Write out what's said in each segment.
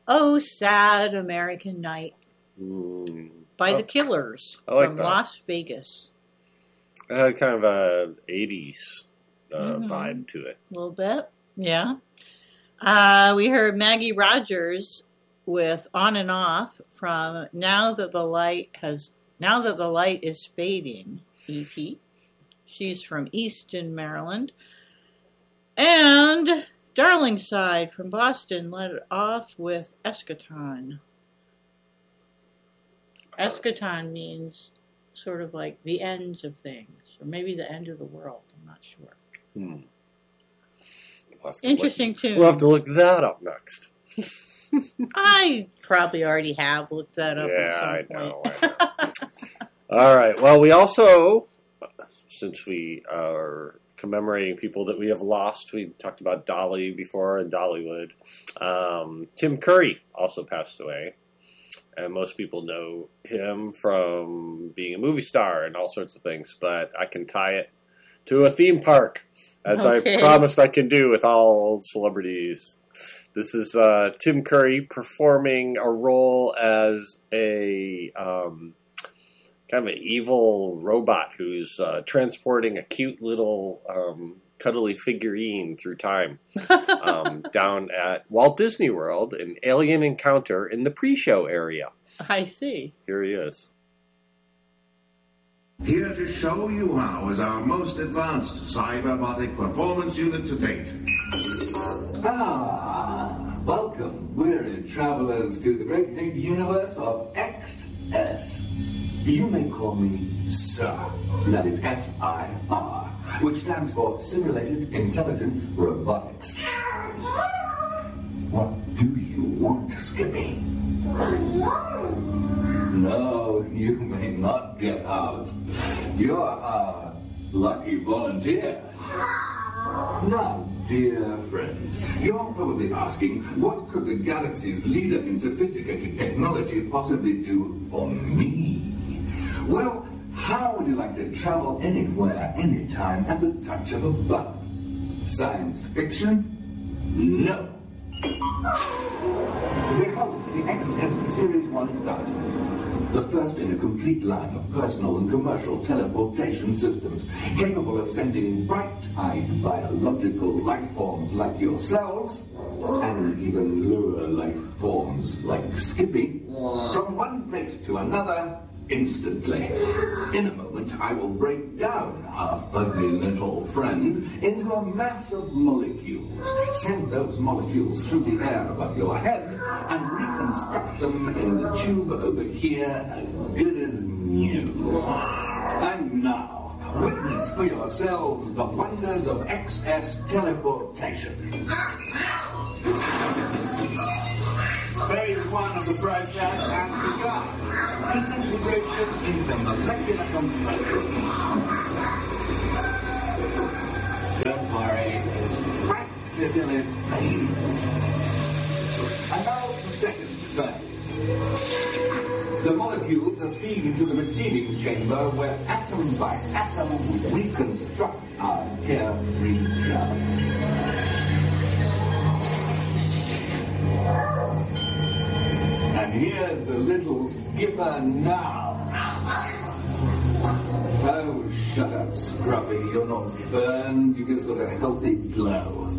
Oh, Sad American Night by The Killers from Las Vegas. It had kind of a 80s vibe to it. A little bit, yeah. We heard Maggie Rogers with On and Off from Now That the Light Is Fading EP. She's from Easton, Maryland. And Darlingside from Boston led it off with Eschaton. Eschaton means sort of like the ends of things, or maybe the end of the world. I'm not sure. Interesting tune. We'll have to look that up next. I probably already have looked that up at some point. I know. All right. Well, we also, since we are commemorating people that we have lost, we talked about Dolly before and Dollywood. Tim Curry also passed away. And most people know him from being a movie star and all sorts of things. But I can tie it to a theme park, as I promised I can do with all celebrities. This is Tim Curry performing a role as a kind of an evil robot who's transporting a cute little cuddly figurine through time down at Walt Disney World, an alien encounter in the pre-show area. I see. Here he is. Here to show you how is our most advanced cyberbotic performance unit to date. Welcome, weary travelers, to the great big universe of XS. You may call me Sir. That is SIR, which stands for Simulated Intelligence Robotics. What do you want, Skippy? No, you may not get out. You're a lucky volunteer. Now, dear friends, you're probably asking, what could the galaxy's leader in sophisticated technology possibly do for me? Well, how would you like to travel anywhere, anytime, at the touch of a button? Science fiction? No. Behold, the XS Series 1000. The first in a complete line of personal and commercial teleportation systems capable of sending bright-eyed biological life forms like yourselves, and even lower life forms like Skippy, from one place to another instantly. In a moment, I will break down our fuzzy little friend into a mass of molecules, send those molecules through the air above your head, and reconstruct them in the tube over here as good as new. And now, witness for yourselves the wonders of XS teleportation. Phase 1 of the process has begun. Disintegration into molecular components. Don't worry, it's practically painless. And now the second phase. The molecules are feeding to the receiving chamber where atom by atom we reconstruct our carefree travel. And here's the little skipper now. Oh, shut up, Scruffy. You're not burned. You just got a healthy glow.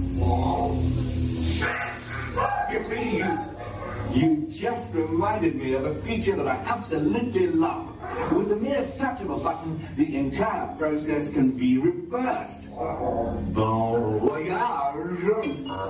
Skippy, you just reminded me of a feature that I absolutely love. With the mere touch of a button, the entire process can be reversed. Bon voyage.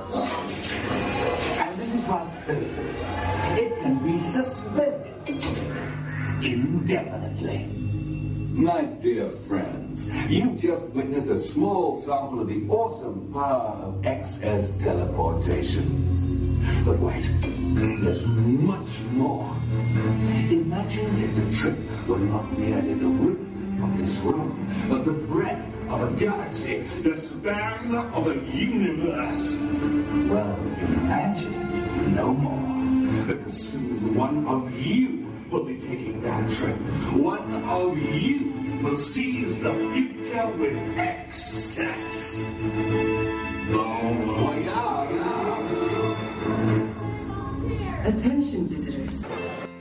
And this is my favorite. It can be suspended indefinitely. My dear friends, you've just witnessed a small sample of the awesome power of XS teleportation. But wait, there's much more. Imagine if the trip were not merely the width of this room, but the breadth of a galaxy, the span of a universe. Well, imagine no more. Because soon one of you will be taking that trip. One of you will seize the future with excess. Bon voyage. Attention visitors.